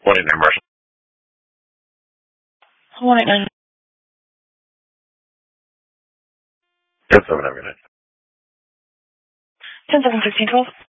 189 Marshall. 189. 10-7, have a good night. 10-7, 16-12.